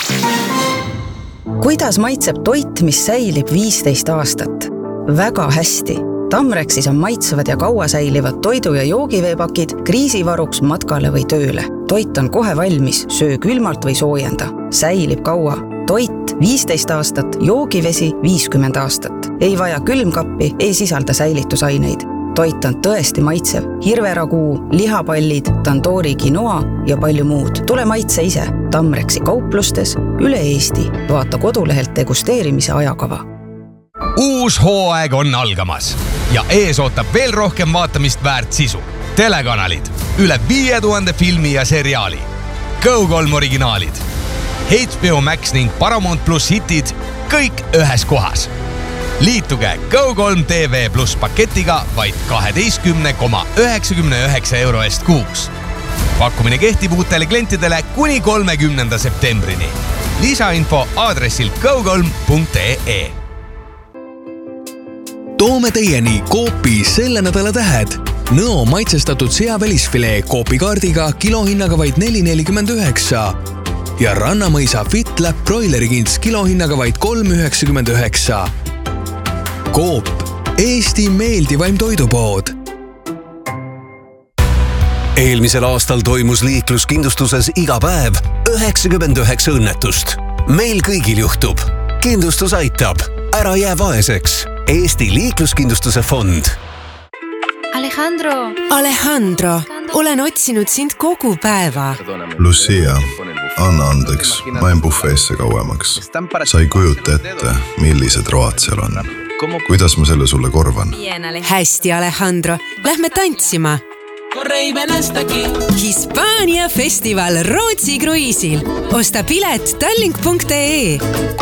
Kuidas maitseb toit, mis säilib 15 aastat? Väga hästi. Tamrexis on maitsevad ja kaua säilivad toidu- ja joogiveepakid kriisivaruks matkale või tööle. Toit on kohe valmis, söö külmalt või soojenda. Säilib kaua. Toit 15 aastat, joogivesi 50 aastat. Ei vaja külmkappi, ei sisalda säilitusaineid. Toit on tõesti maitsev. Hirveraguu, lihapallid, tandoori quinoa ja palju muud. Tule maitse ise. Tamrexi kauplustes üle Eesti. Vaata kodulehelt degusteerimise ajakava. Uus hooaeg on algamas ja ees ootab veel rohkem vaatamist väärt sisu. Telekanalid, üle 5000 filmi ja seriaali. Go3 originaalid, HBO Max ning Paramount Plus hitid, kõik ühes kohas. Liituge Go3 TV Plus paketiga vaid 12,99 euro eest kuuks. Pakkumine kehtib uutele klientidele kuni 30. septembrini. Lisainfo aadressil go3.ee. Toome teieni Coopi selle nädala tähed. Nõo maitsestatud seavälisfilee Coopi kaardiga kilohinnaga vaid 4,49 ja Rannamõisa FitLab broilerikints kilohinnaga vaid 3,99. Coop, Eesti meeldivaim toidupood. Eelmisel aastal toimus liikluskindlustuses iga päev 99 õnnetust. Meil kõigil juhtub. Kindlustus aitab. Ära jää vaeseks. Eesti liikluskindlustuse fond. Alejandro, olen otsinud sind kogu päeva. Lucia, anna andeks, ma en bufeesse kauemaks. Sa ei kujuta ette, millised road seal on. Kuidas ma selle sulle korvan? Hästi, Alejandro. Lähme tantsima. Hispaania festival Rootsi kruiisil. Osta pilet tallink.ee.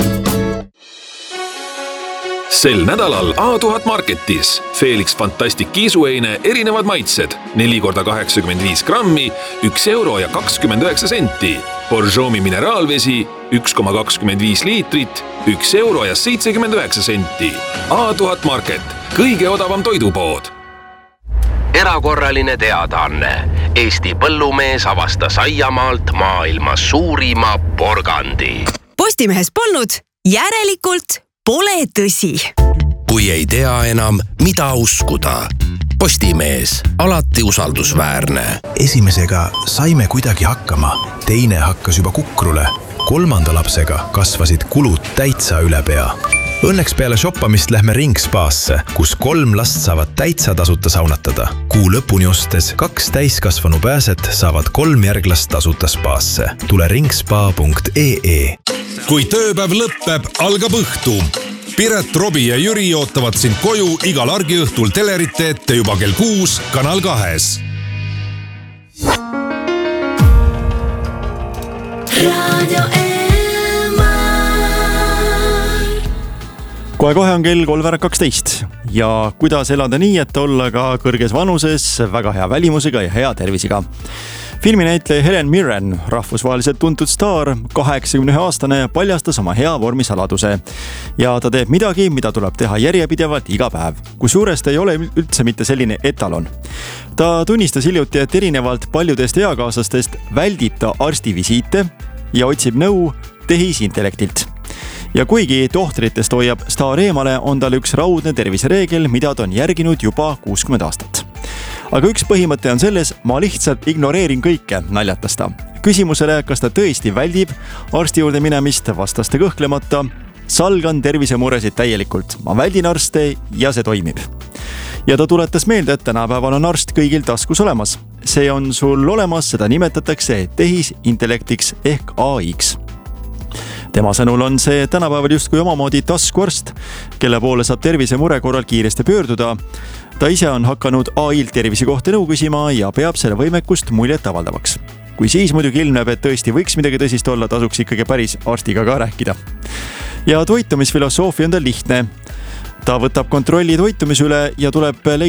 Sel nädalal A1000 Marketis Felix Fantastic kiisueine erinevad maitsed 4x85 grammi, 1 euro ja 29 senti. Borjomi mineraalvesi 1,25 liitrit, 1 euro ja 79 senti. A1000 Market, kõige odavam toidupood. Erakorraline teadaanne. Eesti põllumees avastas aiamaalt maailma suurima porgandi. Postimehes polnud, järelikult pole tõsi. Kui ei tea enam, mida uskuda. Postimees, alati usaldusväärne. Esimesega saime kuidagi hakkama, teine hakkas juba kukrule. 3. lapsega kasvasid kulud täitsa üle pea. Õnneks peale shoppamist lähme Ringspaasse, kus 3 last saavad täitsa tasuta saunatada. Kuu lõpuni ostes 2 täiskasvanu pääset saavad 3 järglast tasuta spaasse. Tule ringspa.ee. Kui tööpäev lõppeb, algab õhtu. Piret, Robi ja Jüri ootavad sind koju igal argiõhtul telerite ette juba kell 6 Kanal 2. Radio Kohe on kell 3:12 ja kuidas elada nii, et olla ka kõrges vanuses, väga hea välimusega ja hea tervisega. Filminäitleja Helen Mirren, rahvusvaheliselt tuntud staar, 81-aastane, paljastas oma hea vormi saladuse. Ja ta teeb midagi, mida tuleb teha järjepidevalt iga päev, kusjuures ta ei ole üldse mitte selline etalon. Ta tunnistas hiljuti, et erinevalt paljudest eakaaslastest väldib ta arstivisiite ja otsib nõu tehisintellektilt. Ja kuigi tohtritest hoiab staar eemale, on tal üks raudne tervisereegel, mida ta on järginud juba 60 aastat. Aga üks põhimõte on selles, ma lihtsalt ignoreerin kõike, naljatas ta. Küsimusele, kas ta tõesti väldib arsti juurde minemist, vastas ta kõhklemata, salgan tervisemuresid täielikult. Ma väldin arste ja see toimib. Ja ta tuletas meelde, et tänapäeval on arst kõigil taskus olemas. See on sul olemas, seda nimetatakse tehisintellektiks ehk AI-ks. Tema sõnul on see tänapäeval justkui omamoodi taskuarst, kelle poole saab tervisemure korral kiiresti pöörduda. Ta ise on hakanud AI-lt tervise kohta nõu küsima ja peab selle võimekust muljet avaldavaks. Kui siis muidugi ilmneb, et tõesti võiks midagi tõsist olla, tasuks ikkagi päris arstiga ka rääkida. Ja toitumisfilosoofia on tal lihtne. Ta võtab kontrolli toitumise üle ja tuleb